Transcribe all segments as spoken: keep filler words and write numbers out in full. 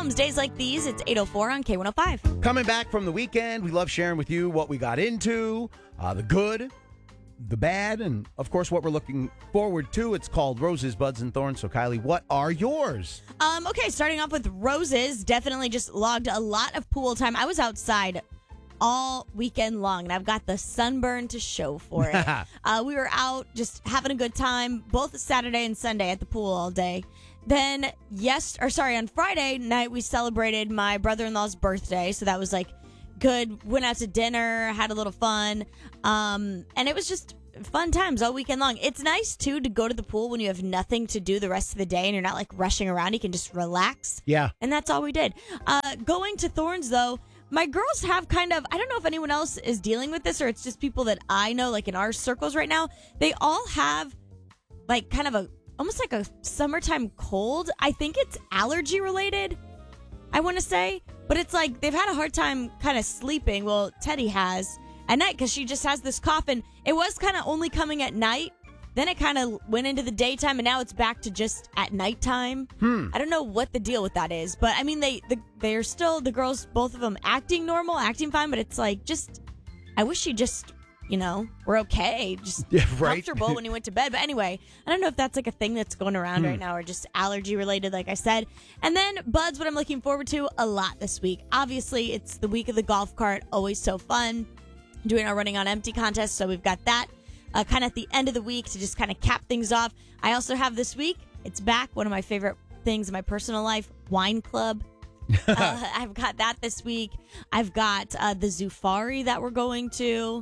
problems. Days like these, it's eight oh four on K one oh five. Coming back from the weekend, we love sharing with you what we got into, uh, the good, the bad, and, of course, what we're looking forward to. It's called Roses, Buds, and Thorns. So, Kylie, what are yours? Um, okay, starting off with roses, definitely just logged a lot of pool time. I was outside all weekend long, and I've got the sunburn to show for it. uh, we were out just having a good time, both Saturday and Sunday at the pool all day. Then, yes, or sorry, on Friday night, we celebrated my brother-in-law's birthday, so that was like good. Went out to dinner, had a little fun, um, and it was just fun times all weekend long. It's nice, too, to go to the pool when you have nothing to do the rest of the day and you're not like rushing around. You can just relax. Yeah. And that's all we did. Uh, going to Thorns, though, my girls have kind of, I don't know if anyone else is dealing with this or it's just people that I know, like in our circles right now. They all have like kind of a, almost like a summertime cold. I think it's allergy related, I want to say. But it's like they've had a hard time kind of sleeping. Well, Teddy has at night because she just has this cough. And it was kind of only coming at night. Then it kind of went into the daytime, and now it's back to just at nighttime. Hmm. I don't know what the deal with that is, but I mean, they the, they're still, the girls, both of them, acting normal, acting fine, but it's like, just, I wish you just, you know, were okay, just Yeah, right. comfortable when you went to bed. But anyway, I don't know if that's like a thing that's going around Hmm. right now or just allergy related, like I said. And then Buds, what I'm looking forward to a lot this week. Obviously, it's the week of the golf cart, always so fun. Doing our Running on Empty contest, so we've got that. Uh, kind of at the end of the week to just kind of cap things off. I also have this week, it's back, one of my favorite things in my personal life, Wine Club. uh, I've got that this week. I've got uh, the Zufari that we're going to.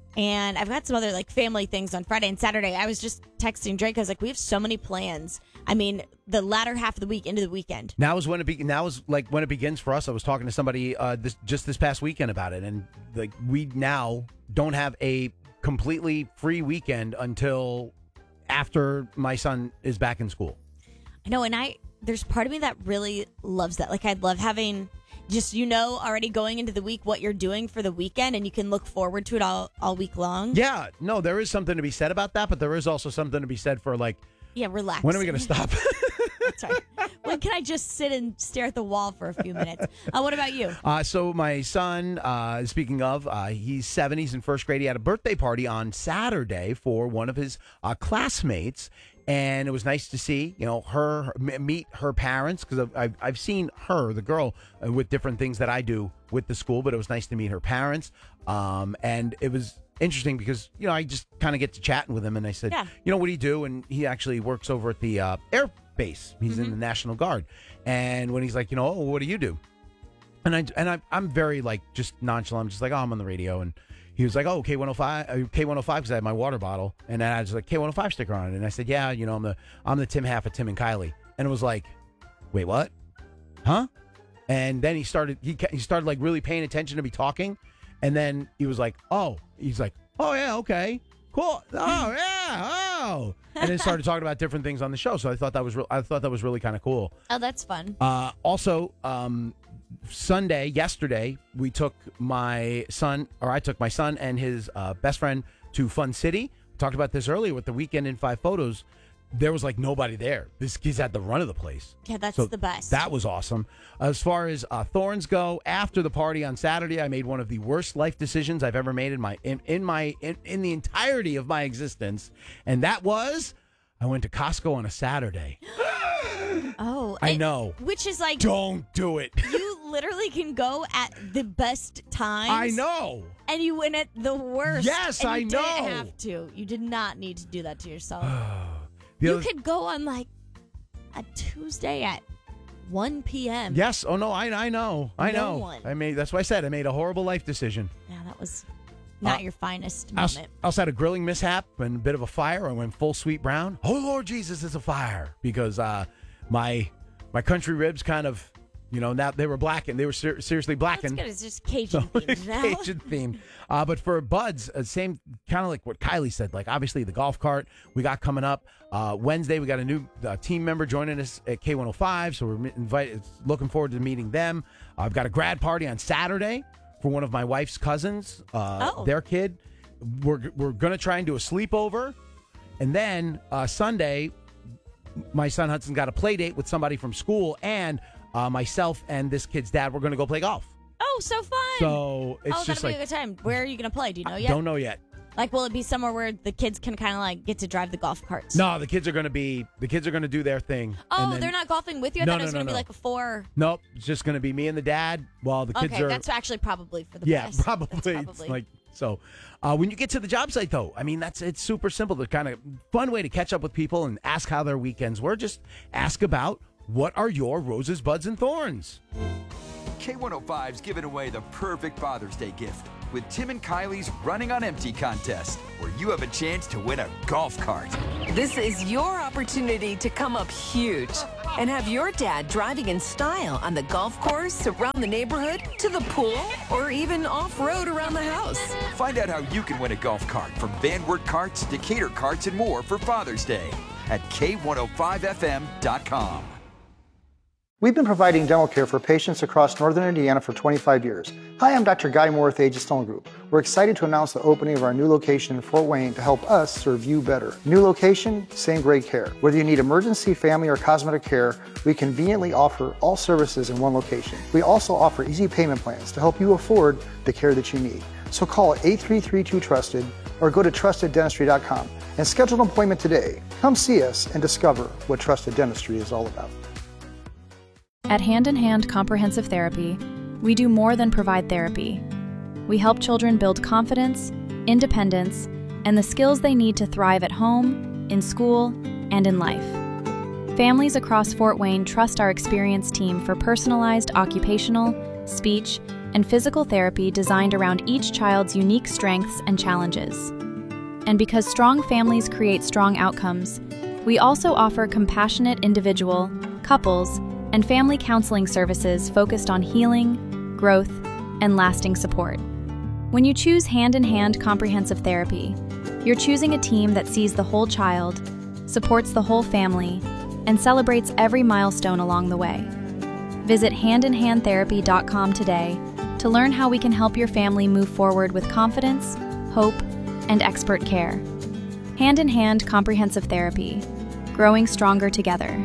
And I've got some other like family things on Friday and Saturday. I was just texting Drake. I was like, we have so many plans. I mean, the latter half of the week into the weekend. Now is when it be, now is like when it begins for us. I was talking to somebody uh, this just this past weekend about it, and like we now don't have a completely free weekend until after my son is back in school. I know, and I there's part of me that really loves that. Like, I'd love having just, you know, already going into the week what you're doing for the weekend, and you can look forward to it all, all week long. Yeah, no, there is something to be said about that, but there is also something to be said for like, yeah, relax. when are we going to stop? That's right. When can I just sit and stare at the wall for a few minutes? Uh, what about you? Uh, so my son, uh, speaking of, uh, he's seven. He's in first grade. He had a birthday party on Saturday for one of his uh, classmates. And it was nice to see, you know, her m- meet her parents, because I've, I've seen her, the girl, uh, with different things that I do with the school. But it was nice to meet her parents. Um, and it was interesting because, you know, I just kind of get to chatting with him. And I said, Yeah. you know, what do you do? And he actually works over at the uh, air base. He's Mm-hmm. in the National Guard. And when he's like, you know, oh, what do you do? And I and I, I'm very like just nonchalant. I'm just like, oh, I'm on the radio. And he was like, oh, K one oh five, uh, K one oh five, because I had my water bottle. And then I was like, K one oh five sticker on it. And I said, yeah, you know, I'm the I'm the Tim half of Tim and Kylie. And it was like, wait, what? Huh? And then he started he ca- he started like really paying attention to me talking. And then he was like, oh, he's like, oh yeah, okay, cool, oh yeah, oh, and then started talking about different things on the show. So I thought that was re- I thought that was really kind of cool. Oh, that's fun. Uh, also, um, Sunday, yesterday, we took my son, or I took my son and his uh, best friend to Fun City. We talked about this earlier with the Weekend in Five Photos. There was like nobody there. This kid's at the run of the place. Yeah, that's So the best. That was awesome. As far as uh, Thorns go, after the party on Saturday, I made one of the worst life decisions I've ever made in my in, in my in, in the entirety of my existence, and that was I went to Costco on a Saturday. oh, I it- know. Which is like, Don't do it. you literally can go at the best times. I know. And you win at the worst. Yes, and I you know. Didn't have to. You did not need to do that to yourself. The you other- could go on like a Tuesday at one p.m. Yes. Oh no. I I know. I No know. one. I made. That's why I said I made a horrible life decision. Yeah, that was not Uh, your finest I also, moment. I also had a grilling mishap and a bit of a fire. I went full sweet brown. Oh Lord Jesus, it's a fire because uh, my my country ribs kind of, you know, now they were blackened. They were ser- seriously That's blackened. good. It's just Cajun themed now. Cajun theme. Uh, but for Buds, uh, same kind of like what Kylie said. Like obviously the golf cart we got coming up uh, Wednesday. We got a new uh, team member joining us at K one oh five, so we're invited. Looking forward to meeting them. Uh, I've got a grad party on Saturday for one of my wife's cousins. Uh, Oh. Their kid. We're we're gonna try and do a sleepover, and then uh, Sunday. My son Hudson got a play date with somebody from school, and uh, myself and this kid's dad were going to go play golf. Oh, so fun. So it's oh, just that'll like be a good time. Where are you going to play? Do you know yet? Don't know yet. Like, will it be somewhere where the kids can kind of like get to drive the golf carts? No, the kids are going to be the kids are going to do their thing. Oh, and then, they're not golfing with you? I No, thought no, it was no, going to no. be like a four. Nope, it's just going to be me and the dad. While the kids Okay, are that's actually probably for the yeah, best. probably. That's It's probably. like so. Uh, when you get to the job site, though, I mean that's it's super simple. The kind of fun way to catch up with people and ask how their weekends were. Just ask about what are your roses, buds, and thorns. K one oh five's giving away the perfect Father's Day gift with Tim and Kylie's Running on Empty contest, where you have a chance to win a golf cart. This is your opportunity to come up huge and have your dad driving in style on the golf course, around the neighborhood, to the pool, or even off-road around the house. Find out how you can win a golf cart from Van Wert Carts, Decatur Carts, and more for Father's Day at K one oh five F M dot com. We've been providing dental care for patients across northern Indiana for twenty-five years. Hi, I'm Doctor Guy Moore with Aegis Dental Group. We're excited to announce the opening of our new location in Fort Wayne to help us serve you better. New location, same great care. Whether you need emergency, family, or cosmetic care, we conveniently offer all services in one location. We also offer easy payment plans to help you afford the care that you need. So call eight three three two trusted or go to trusted dentistry dot com and schedule an appointment today. Come see us and discover what Trusted Dentistry is all about. At Hand in Hand Comprehensive Therapy, we do more than provide therapy. We help children build confidence, independence, and the skills they need to thrive at home, in school, and in life. Families across Fort Wayne trust our experienced team for personalized occupational, speech, and physical therapy designed around each child's unique strengths and challenges. And because strong families create strong outcomes, we also offer compassionate individual, couples, and family counseling services focused on healing, growth, and lasting support. When you choose Hand in Hand Comprehensive Therapy, you're choosing a team that sees the whole child, supports the whole family, and celebrates every milestone along the way. Visit hand in hand therapy dot com today to learn how we can help your family move forward with confidence, hope, and expert care. Hand in Hand Comprehensive Therapy, growing stronger together.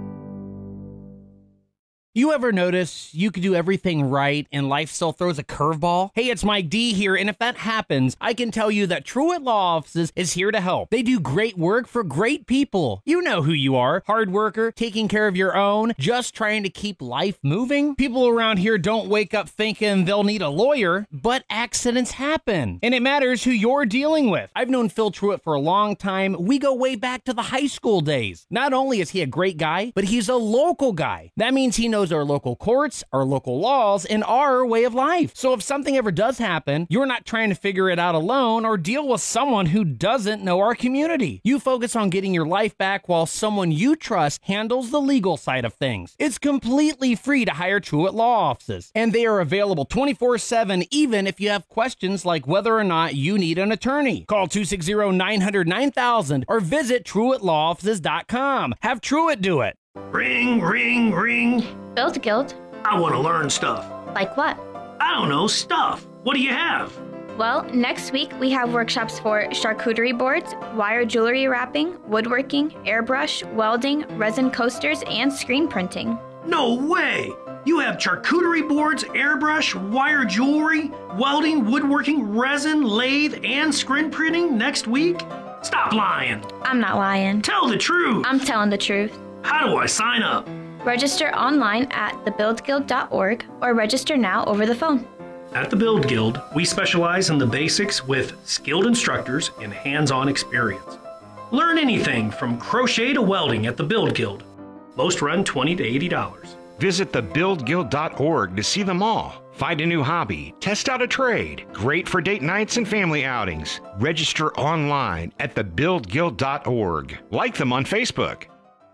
You ever notice you could do everything right and life still throws a curveball? Hey, it's Mike D here, and if that happens, I can tell you that Truett Law Offices is here to help. They do great work for great people. You know who you are. Hard worker, taking care of your own, just trying to keep life moving. People around here don't wake up thinking they'll need a lawyer, but accidents happen. And it matters who you're dealing with. I've known Phil Truett for a long time. We go way back to the high school days. Not only is he a great guy, but he's a local guy. That means he knows our local courts, our local laws, and our way of life. So if something ever does happen, you're not trying to figure it out alone or deal with someone who doesn't know our community. You focus on getting your life back while someone you trust handles the legal side of things. It's completely free to hire Truett Law Offices, and they are available twenty-four seven even if you have questions like whether or not you need an attorney. Call two six zero, nine hundred, nine thousand or visit truett law offices dot com. Have Truett do it. Ring, ring, ring. Build Guild. I want to learn stuff. Like what? I don't know, stuff. What do you have? Well, next week we have workshops for charcuterie boards, wire jewelry wrapping, woodworking, airbrush, welding, resin coasters, and screen printing. No way! You have charcuterie boards, airbrush, wire jewelry, welding, woodworking, resin, lathe, and screen printing next week? Stop lying. I'm not lying. Tell the truth. I'm telling the truth. How do I sign up? Register online at the build guild dot org or register now over the phone. At the Build Guild, we specialize in the basics with skilled instructors and hands-on experience. Learn anything from crochet to welding at the Build Guild. Most run twenty to eighty dollars. Visit the build guild dot org to see them all. Find a new hobby, test out a trade. Great for date nights and family outings. Register online at the build guild dot org. Like them on Facebook.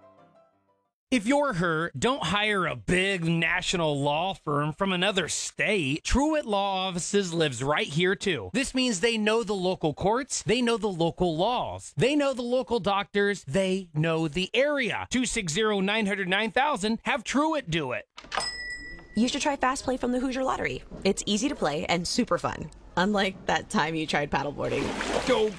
If you're her, don't hire a big national law firm from another state. Truett Law Offices lives right here, too. This means they know the local courts, they know the local laws, they know the local doctors, they know the area. two six zero, nine hundred, nine thousand, have Truett do it. You should try Fast Play from the Hoosier Lottery. It's easy to play and super fun. Unlike that time you tried paddleboarding. Go!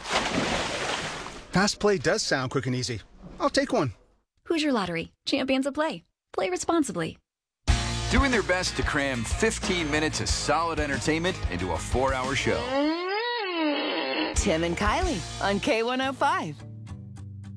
Fast Play does sound quick and easy. I'll take one. Hoosier Lottery, champions of play. Play responsibly. doing their best to cram fifteen minutes of solid entertainment into a four-hour show. Tim and Kylie on K one oh five.